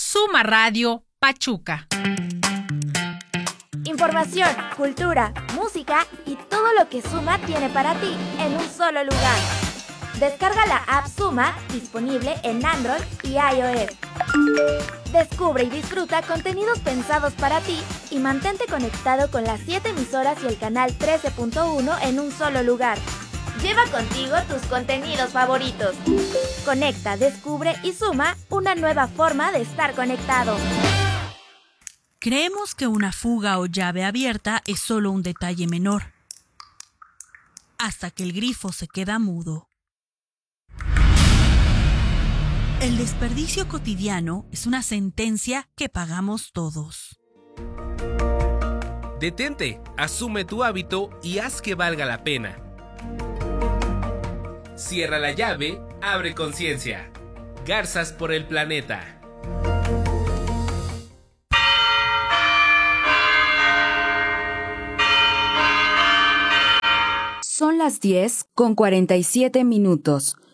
Suma Radio Pachuca. Información, cultura, música y todo lo que Suma tiene para ti en un solo lugar. Descarga la app Suma, disponible en Android y iOS. Descubre y disfruta contenidos pensados para ti y mantente conectado con las 7 emisoras y el canal 13.1 en un solo lugar. Lleva contigo tus contenidos favoritos. Conecta, descubre y suma una nueva forma de estar conectado. Creemos que una fuga o llave abierta es solo un detalle menor, hasta que el grifo se queda mudo. El desperdicio cotidiano es una sentencia que pagamos todos. Detente, asume tu hábito y haz que valga la pena. Cierra la llave, abre conciencia. Garzas por el planeta. Son las 10:47.